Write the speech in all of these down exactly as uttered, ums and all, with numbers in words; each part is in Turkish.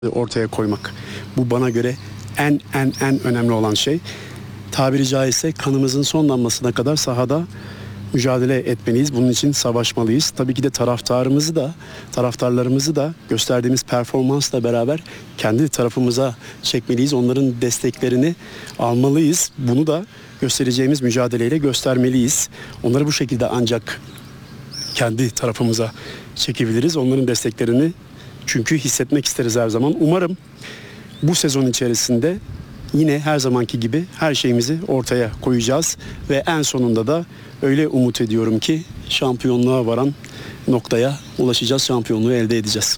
ortaya koymak. Bu bana göre en en en önemli olan şey. Tabiri caizse kanımızın son damlasına kadar sahada mücadele etmeliyiz. Bunun için savaşmalıyız. Tabii ki de taraftarımızı da, taraftarlarımızı da gösterdiğimiz performansla beraber kendi tarafımıza çekmeliyiz. Onların desteklerini almalıyız. Bunu da göstereceğimiz mücadeleyle göstermeliyiz. Onları bu şekilde ancak kendi tarafımıza çekebiliriz. Onların desteklerini çünkü hissetmek isteriz her zaman. Umarım bu sezon içerisinde yine her zamanki gibi her şeyimizi ortaya koyacağız ve en sonunda da öyle umut ediyorum ki şampiyonluğa varan noktaya ulaşacağız, şampiyonluğu elde edeceğiz.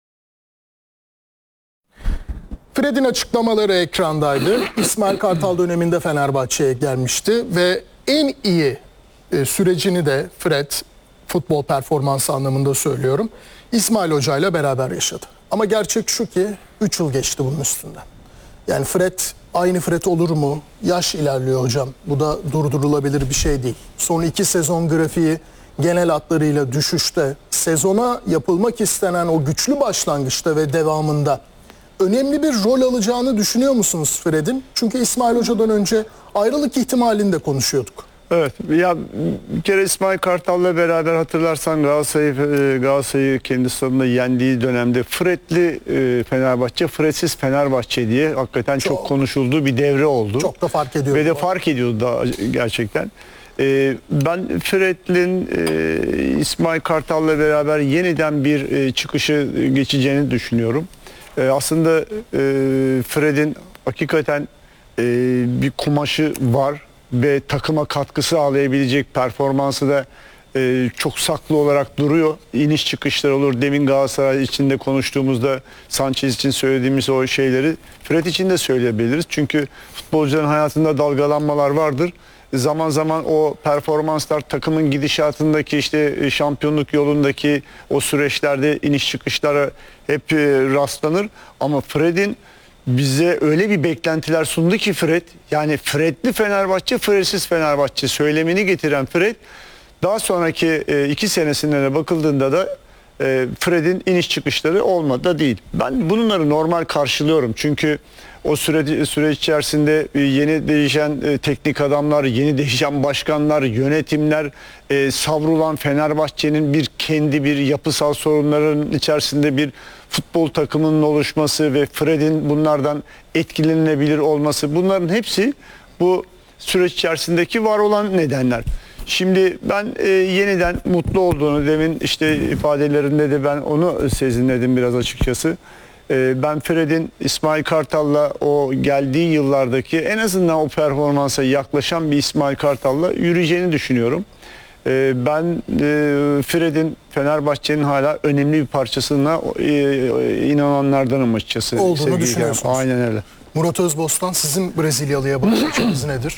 Fred'in açıklamaları ekrandaydı. İsmail Kartal döneminde Fenerbahçe'ye gelmişti ve en iyi e, sürecini de Fred, futbol performansı anlamında söylüyorum, İsmail Hoca ile beraber yaşadı. Ama gerçek şu ki üç yıl geçti bunun üstünden. Yani Fred aynı Fred olur mu? Yaş ilerliyor hocam. Bu da durdurulabilir bir şey değil. Son iki sezon grafiği genel hatlarıyla düşüşte. Sezona yapılmak istenen o güçlü başlangıçta ve devamında önemli bir rol alacağını düşünüyor musunuz Fred'in? Çünkü İsmail Hoca'dan önce ayrılık ihtimalini de konuşuyorduk. Evet, ya bir kere İsmail Kartal'la beraber hatırlarsan Galatasaray'ı Galatasaray'ı kendi stadında yendiği dönemde Fred'li Fenerbahçe, Fred'siz Fenerbahçe diye hakikaten çok, çok konuşulduğu bir devre oldu. Çok da fark ediyordu. Ve de fark ediyordu da gerçekten. Ben Fred'in İsmail Kartal'la beraber yeniden bir çıkışı geçeceğini düşünüyorum. Aslında Fred'in hakikaten bir kumaşı var ve takıma katkı sağlayabilecek performansı da e, çok saklı olarak duruyor. İniş çıkışlar olur. Demin Galatasaray içinde konuştuğumuzda Sanchez için söylediğimiz o şeyleri Fred için de söyleyebiliriz. Çünkü futbolcuların hayatında dalgalanmalar vardır. Zaman zaman o performanslar takımın gidişatındaki işte şampiyonluk yolundaki o süreçlerde iniş çıkışlara hep e, rastlanır. Ama Fred'in bize öyle bir beklentiler sundu ki Fred, yani Fred'li Fenerbahçe, Fred'siz Fenerbahçe söylemini getiren Fred, daha sonraki e, iki senesine de bakıldığında da e, Fred'in iniş çıkışları olmadı da değil. Ben bunları normal karşılıyorum çünkü o süre, süreç içerisinde yeni değişen e, teknik adamlar, yeni değişen başkanlar, yönetimler, e, savrulan Fenerbahçe'nin bir kendi bir yapısal sorunların içerisinde bir futbol takımının oluşması ve Fred'in bunlardan etkilenilebilir olması, bunların hepsi bu süreç içerisindeki var olan nedenler. Şimdi ben e, yeniden mutlu olduğunu, demin işte ifadelerinde de ben onu sezinledim biraz açıkçası. E, ben Fred'in İsmail Kartal'la o geldiği yıllardaki en azından o performansa yaklaşan bir İsmail Kartal'la yürüyeceğini düşünüyorum. E, ben e, Fred'in Fenerbahçe'nin hala önemli bir parçasına e, inananlardanım açıkçası. Olduğunu düşünüyorsunuz. Aynen öyle. Murat Özbostan, sizin Brezilyalı'ya bakış açınız nedir?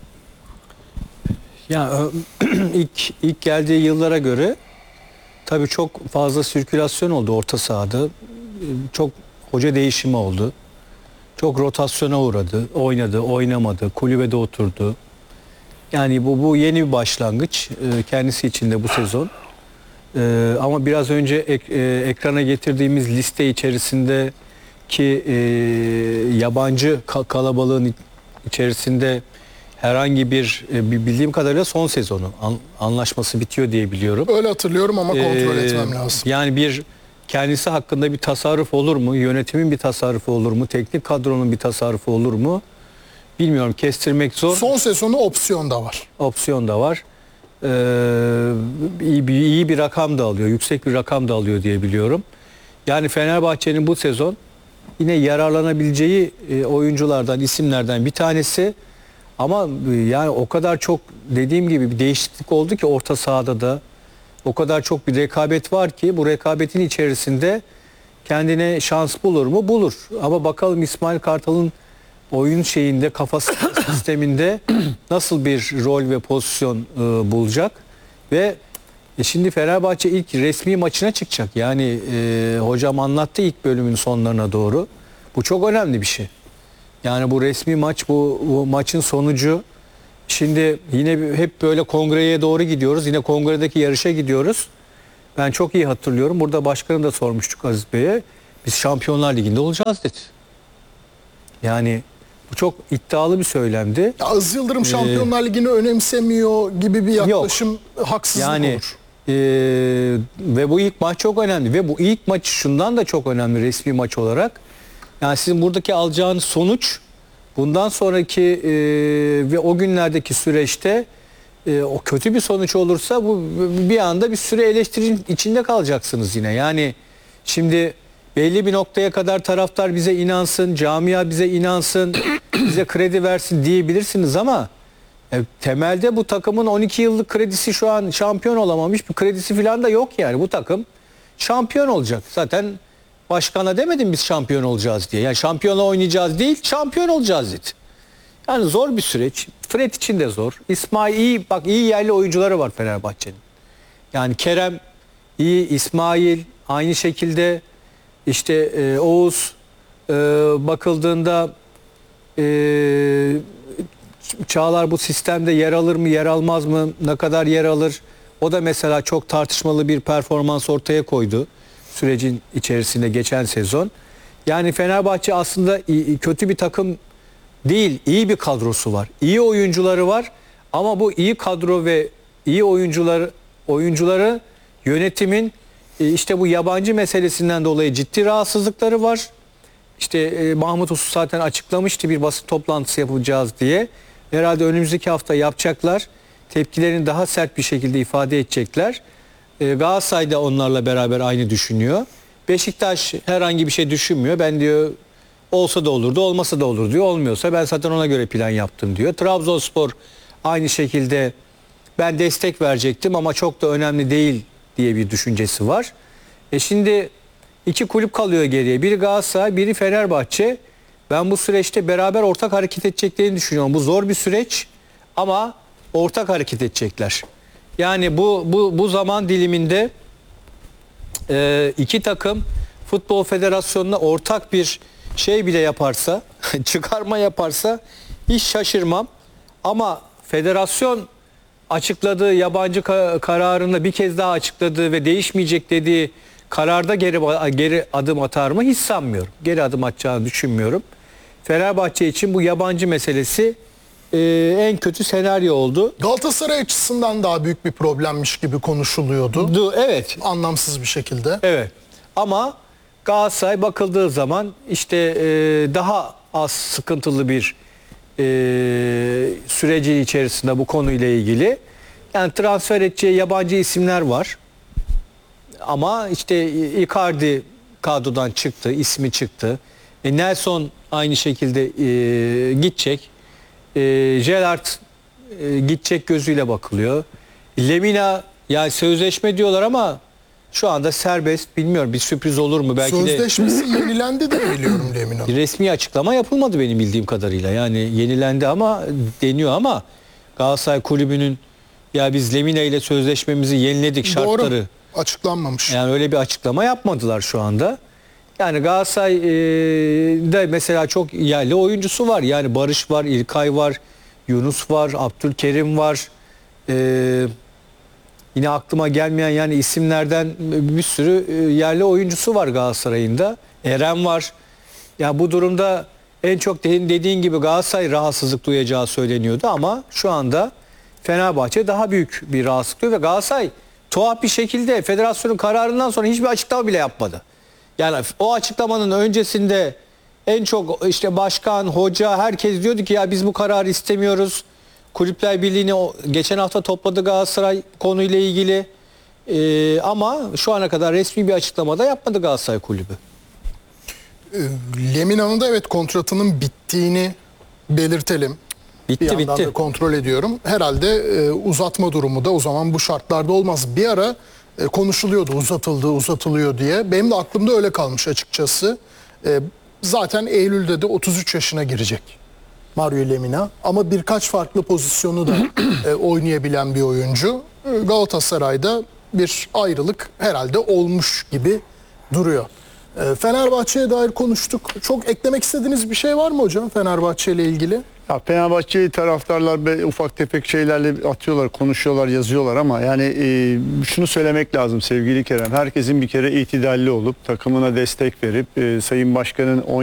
Ya ilk ilk geldiği yıllara göre tabii çok fazla sirkülasyon oldu orta sahada. Çok hoca değişimi oldu. Çok rotasyona uğradı. Oynadı, oynamadı, kulübede oturdu. Yani bu bu yeni bir başlangıç kendisi için de bu sezon. Ama biraz önce ek, ekrana getirdiğimiz liste içerisinde ki yabancı kalabalığın içerisinde herhangi bir, bildiğim kadarıyla son sezonu anlaşması bitiyor diye biliyorum. Öyle hatırlıyorum ama kontrol ee, etmem lazım. Yani bir kendisi hakkında bir tasarruf olur mu? Yönetimin bir tasarrufu olur mu? Teknik kadronun bir tasarrufu olur mu? Bilmiyorum, kestirmek zor. Son sezonu opsiyon da var. Opsiyon da var. Ee, iyi, bir, iyi bir rakam da alıyor. Yüksek bir rakam da alıyor diye biliyorum. Yani Fenerbahçe'nin bu sezon yine yararlanabileceği e, oyunculardan, isimlerden bir tanesi. Ama yani o kadar çok, dediğim gibi bir değişiklik oldu ki orta sahada da o kadar çok bir rekabet var ki bu rekabetin içerisinde kendine şans bulur mu? Bulur. Ama bakalım İsmail Kartal'ın oyun şeyinde, kafası sisteminde nasıl bir rol ve pozisyon e, bulacak ve e, şimdi Fenerbahçe ilk resmi maçına çıkacak. Yani e, hocam anlattı ilk bölümün sonlarına doğru. Bu çok önemli bir şey. Yani bu resmi maç, bu, bu maçın sonucu. Şimdi yine hep böyle kongreye doğru gidiyoruz. Yine kongredeki yarışa gidiyoruz. Ben çok iyi hatırlıyorum. Burada başkanı da sormuştuk Aziz Bey'e. Biz Şampiyonlar Ligi'nde olacağız dedi. Yani bu çok iddialı bir söylemdi. Ya Aziz Yıldırım Şampiyonlar Ligi'ni önemsemiyor gibi bir yaklaşım haksızlık Yani olur. e, ve bu ilk maç çok önemli ve bu ilk maç şundan da çok önemli resmi maç olarak. Yani sizin buradaki alacağınız sonuç bundan sonraki e, ve o günlerdeki süreçte e, o kötü bir sonuç olursa bu bir anda bir süre eleştirinin içinde kalacaksınız yine. Yani şimdi belli bir noktaya kadar taraftar bize inansın, camia bize inansın, bize kredi versin diyebilirsiniz ama e, temelde bu takımın on iki yıllık kredisi şu an şampiyon olamamış bir kredisi falan da yok yani. Bu takım şampiyon olacak. Zaten başkana demedim biz şampiyon olacağız diye. Yani şampiyonla oynayacağız değil, şampiyon olacağız dedi. Yani zor bir süreç. Fred için de zor. İsmail iyi, bak iyi yerli oyuncuları var Fenerbahçe'nin. Yani Kerem iyi, İsmail aynı şekilde işte e, Oğuz e, bakıldığında e, Çağlar bu sistemde yer alır mı, yer almaz mı, ne kadar yer alır? O da mesela çok tartışmalı bir performans ortaya koydu sürecin içerisinde geçen sezon. Yani Fenerbahçe aslında iyi, kötü bir takım değil, iyi bir kadrosu var. İyi oyuncuları var ama bu iyi kadro ve iyi oyuncular oyuncuları yönetimin e, işte bu yabancı meselesinden dolayı ciddi rahatsızlıkları var. İşte e, Mahmut Uslu zaten açıklamıştı bir basın toplantısı yapacağız diye. Herhalde önümüzdeki hafta yapacaklar. Tepkilerini daha sert bir şekilde ifade edecekler. E, Galatasaray da onlarla beraber aynı düşünüyor. Beşiktaş herhangi bir şey düşünmüyor. Ben diyor olsa da olurdu, olmasa da olur diyor. Olmuyorsa ben zaten ona göre plan yaptım diyor. Trabzonspor aynı şekilde ben destek verecektim ama çok da önemli değil diye bir düşüncesi var. E şimdi iki kulüp kalıyor geriye. Biri Galatasaray, biri Fenerbahçe. Ben bu süreçte beraber ortak hareket edeceklerini düşünüyorum. Bu zor bir süreç ama ortak hareket edecekler. Yani bu bu bu zaman diliminde e, iki takım Futbol Federasyonu'na ortak bir şey bile yaparsa, çıkarma yaparsa hiç şaşırmam. Ama federasyon açıkladığı yabancı ka- kararında bir kez daha açıkladığı ve değişmeyecek dediği kararda geri geri adım atar mı hiç sanmıyorum. Geri adım atacağını düşünmüyorum. Fenerbahçe için bu yabancı meselesi e, en kötü senaryo oldu. Galatasaray açısından daha büyük bir problemmiş gibi konuşuluyordu. Du, evet. Anlamsız bir şekilde. Evet. Ama Galatasaray bakıldığı zaman işte e, daha az sıkıntılı bir e, süreci içerisinde bu konuyla ilgili. Yani transfer edeceği yabancı isimler var. Ama işte Icardi kadrodan çıktı, ismi çıktı. E, Nelson aynı şekilde e, gidecek. E, Gerrard e, gidecek gözüyle bakılıyor. Lemina yani sözleşme diyorlar ama şu anda serbest. Bilmiyorum bir sürpriz olur mu? Belki Sözleşmesi yenilendi de biliyorum Lemina. de resmi açıklama yapılmadı benim bildiğim kadarıyla. Yani yenilendi ama deniyor ama Galatasaray Kulübü'nün ya biz Lemina ile sözleşmemizi yeniledik şartları. Doğru. Açıklanmamış. Yani öyle bir açıklama yapmadılar şu anda. Yani Galatasaray'da mesela çok yerli oyuncusu var. Yani Barış var, İlkay var, Yunus var, Abdülkerim var. Ee, yine aklıma gelmeyen yani isimlerden bir sürü yerli oyuncusu var Galatasaray'ın da. Eren var. Ya bu durumda en çok dediğin gibi Galatasaray rahatsızlık duyacağı söyleniyordu ama şu anda Fenerbahçe daha büyük bir rahatsızlık duyuyor ve Galatasaray tuhaf bir şekilde federasyonun kararından sonra hiçbir açıklama bile yapmadı. Yani o açıklamanın öncesinde en çok işte başkan, hoca herkes diyordu ki ya biz bu kararı istemiyoruz. Kulüpler Birliği'ni geçen hafta topladı Galatasaray konuyla ilgili. Ee, ama şu ana kadar resmi bir açıklama da yapmadı Galatasaray Kulübü. Lemina'nın da evet kontratının bittiğini belirtelim. Bitti Bir yandan bitti. da kontrol ediyorum. Herhalde e, uzatma durumu da o zaman bu şartlarda olmaz. Bir ara e, konuşuluyordu uzatıldı, uzatılıyor diye. Benim de aklımda öyle kalmış açıkçası. E, zaten Eylül'de de otuz üç yaşına girecek Mario Lemina. Ama birkaç farklı pozisyonu da e, oynayabilen bir oyuncu. E, Galatasaray'da bir ayrılık herhalde olmuş gibi duruyor. E, Fenerbahçe'ye dair konuştuk. Çok eklemek istediğiniz bir şey var mı hocam Fenerbahçe ile ilgili? Ya Fenerbahçeli taraftarlar be, ufak tefek şeylerle atıyorlar, konuşuyorlar, yazıyorlar ama yani e, şunu söylemek lazım sevgili Kerem. Herkesin bir kere itidalli olup takımına destek verip e, Sayın Başkan'ın